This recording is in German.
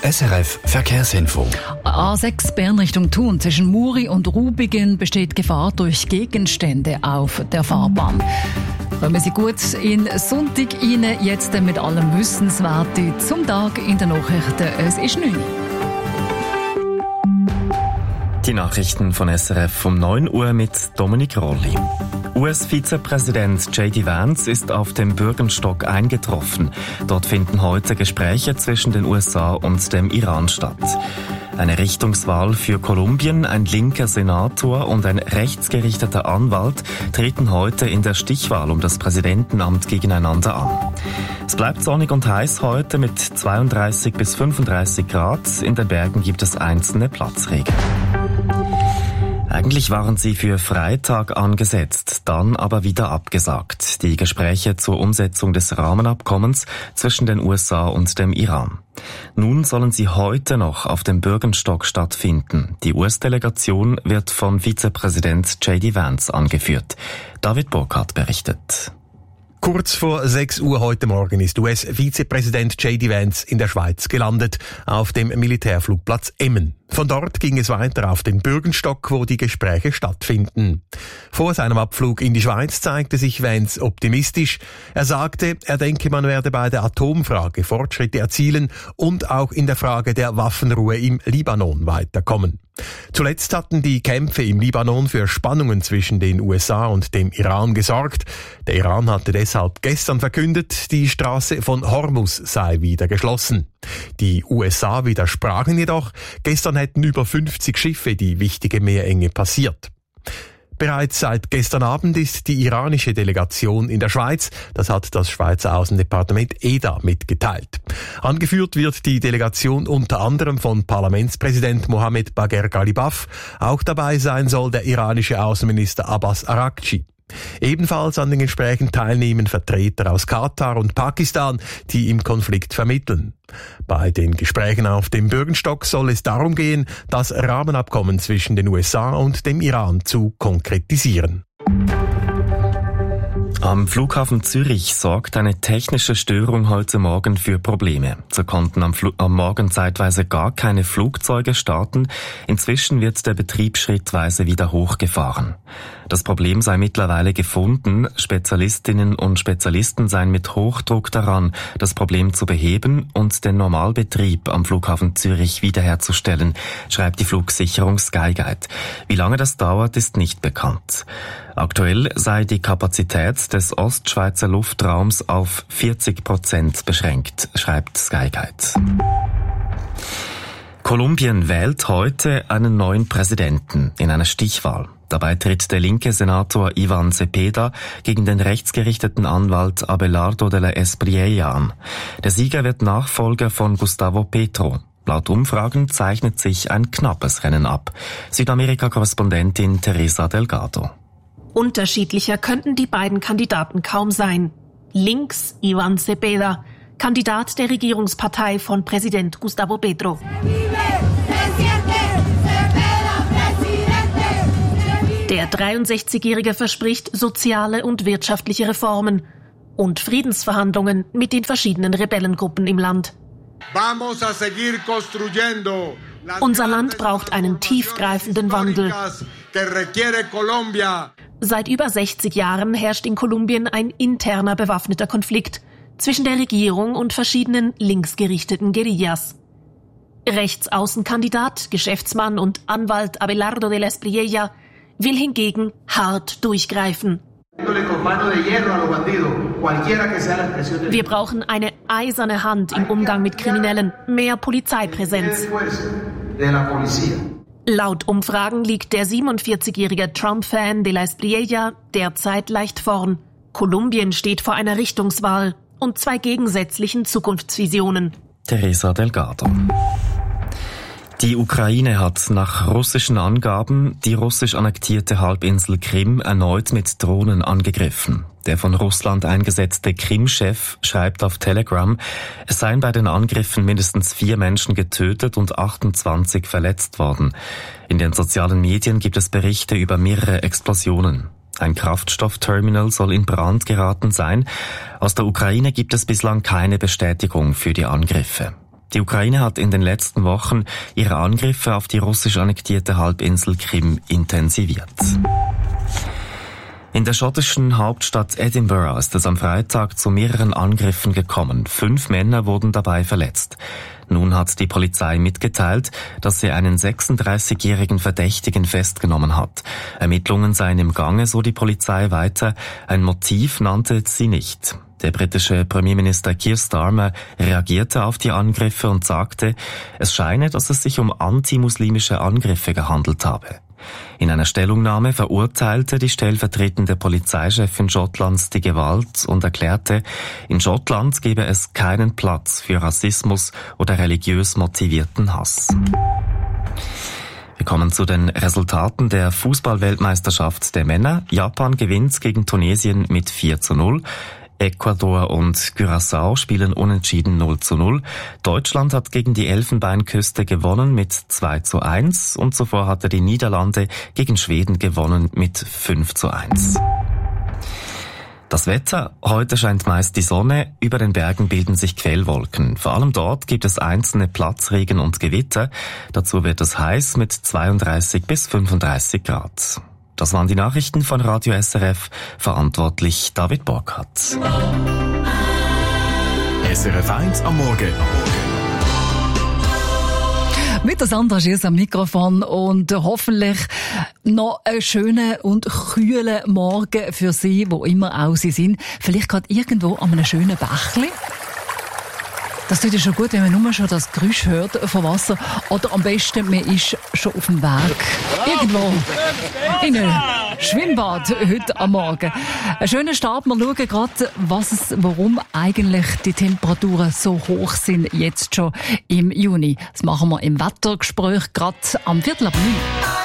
SRF Verkehrsinfo. A6 Bern Richtung Thun. Zwischen Muri und Rubigen besteht Gefahr durch Gegenstände auf der Fahrbahn. Kommen Sie gut in Sonntag rein, jetzt mit allem Wissenswerten zum Tag in den Nachrichten. Es ist 9 Uhr. Die Nachrichten von SRF um 9 Uhr mit Dominik Rolli. US-Vizepräsident J.D. Vance ist auf dem Bürgenstock eingetroffen. Dort finden heute Gespräche zwischen den USA und dem Iran statt. Eine Richtungswahl für Kolumbien, ein linker Senator und ein rechtsgerichteter Anwalt treten heute in der Stichwahl um das Präsidentenamt gegeneinander an. Es bleibt sonnig und heiß heute mit 32 bis 35 Grad. In den Bergen gibt es einzelne Platzregen. Eigentlich waren sie für Freitag angesetzt, dann aber wieder abgesagt. Die Gespräche zur Umsetzung des Rahmenabkommens zwischen den USA und dem Iran. Nun sollen sie heute noch auf dem Bürgenstock stattfinden. Die US-Delegation wird von Vizepräsident J.D. Vance angeführt. David Burkhardt berichtet. Kurz vor 6 Uhr heute Morgen ist US-Vizepräsident J.D. Vance in der Schweiz gelandet, auf dem Militärflugplatz Emmen. Von dort ging es weiter auf den Bürgenstock, wo die Gespräche stattfinden. Vor seinem Abflug in die Schweiz zeigte sich Vance optimistisch. Er sagte, er denke, man werde bei der Atomfrage Fortschritte erzielen und auch in der Frage der Waffenruhe im Libanon weiterkommen. Zuletzt hatten die Kämpfe im Libanon für Spannungen zwischen den USA und dem Iran gesorgt. Der Iran hatte deshalb gestern verkündet, die Straße von Hormuz sei wieder geschlossen. Die USA widersprachen jedoch. Gestern hätten über 50 Schiffe die wichtige Meerenge passiert. Bereits seit gestern Abend ist die iranische Delegation in der Schweiz. Das hat das Schweizer Außendepartement EDA mitgeteilt. Angeführt wird die Delegation unter anderem von Parlamentspräsident Mohammed Bagher Ghalibaf. Auch dabei sein soll der iranische Außenminister Abbas Araghchi. Ebenfalls an den Gesprächen teilnehmen Vertreter aus Katar und Pakistan, die im Konflikt vermitteln. Bei den Gesprächen auf dem Bürgenstock soll es darum gehen, das Rahmenabkommen zwischen den USA und dem Iran zu konkretisieren. Am Flughafen Zürich sorgt eine technische Störung heute Morgen für Probleme. So konnten am Morgen zeitweise gar keine Flugzeuge starten. Inzwischen wird der Betrieb schrittweise wieder hochgefahren. Das Problem sei mittlerweile gefunden. Spezialistinnen und Spezialisten seien mit Hochdruck daran, das Problem zu beheben und den Normalbetrieb am Flughafen Zürich wiederherzustellen, schreibt die Flugsicherung Skyguide. Wie lange das dauert, ist nicht bekannt. Aktuell sei die Kapazität des Ostschweizer Luftraums auf 40% beschränkt, schreibt Skyguide. Kolumbien wählt heute einen neuen Präsidenten in einer Stichwahl. Dabei tritt der linke Senator Ivan Cepeda gegen den rechtsgerichteten Anwalt Abelardo de la Espriella an. Der Sieger wird Nachfolger von Gustavo Petro. Laut Umfragen zeichnet sich ein knappes Rennen ab. Südamerika-Korrespondentin Teresa Delgado. Unterschiedlicher könnten die beiden Kandidaten kaum sein. Links Ivan Cepeda, Kandidat der Regierungspartei von Präsident Gustavo Petro. Der 63-Jährige verspricht soziale und wirtschaftliche Reformen und Friedensverhandlungen mit den verschiedenen Rebellengruppen im Land. Unser Land braucht einen tiefgreifenden Wandel. Seit über 60 Jahren herrscht in Kolumbien ein interner bewaffneter Konflikt zwischen der Regierung und verschiedenen linksgerichteten Guerillas. Rechtsaußenkandidat, Geschäftsmann und Anwalt Abelardo de la Espriella will hingegen hart durchgreifen. Wir brauchen eine eiserne Hand im Umgang mit Kriminellen, mehr Polizeipräsenz. Laut Umfragen liegt der 47-jährige Trump-Fan de la Espriella derzeit leicht vorn. Kolumbien steht vor einer Richtungswahl und 2 gegensätzlichen Zukunftsvisionen. Teresa Delgado. Die Ukraine hat nach russischen Angaben die russisch annektierte Halbinsel Krim erneut mit Drohnen angegriffen. Der von Russland eingesetzte Krim-Chef schreibt auf Telegram, es seien bei den Angriffen mindestens 4 Menschen getötet und 28 verletzt worden. In den sozialen Medien gibt es Berichte über mehrere Explosionen. Ein Kraftstoffterminal soll in Brand geraten sein. Aus der Ukraine gibt es bislang keine Bestätigung für die Angriffe. Die Ukraine hat in den letzten Wochen ihre Angriffe auf die russisch annektierte Halbinsel Krim intensiviert. In der schottischen Hauptstadt Edinburgh ist es am Freitag zu mehreren Angriffen gekommen. 5 Männer wurden dabei verletzt. Nun hat die Polizei mitgeteilt, dass sie einen 36-jährigen Verdächtigen festgenommen hat. Ermittlungen seien im Gange, so die Polizei weiter. Ein Motiv nannte sie nicht. Der britische Premierminister Keir Starmer reagierte auf die Angriffe und sagte, es scheine, dass es sich um antimuslimische Angriffe gehandelt habe. In einer Stellungnahme verurteilte die stellvertretende Polizeichefin Schottlands die Gewalt und erklärte, in Schottland gebe es keinen Platz für Rassismus oder religiös motivierten Hass. Wir kommen zu den Resultaten der Fußball-Weltmeisterschaft der Männer. Japan gewinnt gegen Tunesien mit 4:0. Ecuador und Curaçao spielen unentschieden 0:0. Deutschland hat gegen die Elfenbeinküste gewonnen mit 2:1 und zuvor hatte die Niederlande gegen Schweden gewonnen mit 5:1. Das Wetter: Heute scheint meist die Sonne, über den Bergen bilden sich Quellwolken. Vor allem dort gibt es einzelne Platzregen und Gewitter. Dazu wird es heiß mit 32 bis 35 Grad. Das waren die Nachrichten von Radio SRF, verantwortlich David Burkhardt. SRF 1 am Morgen. Mit der Sandra Schiers am Mikrofon und hoffentlich noch einen schönen und kühlen Morgen für Sie, wo immer auch Sie sind. Vielleicht gerade irgendwo an einem schönen Bächli. Das tut ja schon gut, wenn man nur schon das Geräusch hört von Wasser. Oder am besten, man ist schon auf dem Weg. Irgendwo in einem Schwimmbad heute am Morgen. Ein schöner Start. Wir schauen gerade, warum eigentlich die Temperaturen so hoch sind jetzt schon im Juni. Das machen wir im Wettergespräch gerade am 8:45.